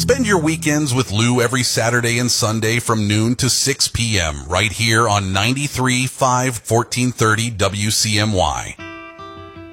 Spend your weekends with Lou every Saturday and Sunday from noon to 6 p.m. right here on 93.5 1430 WCMY.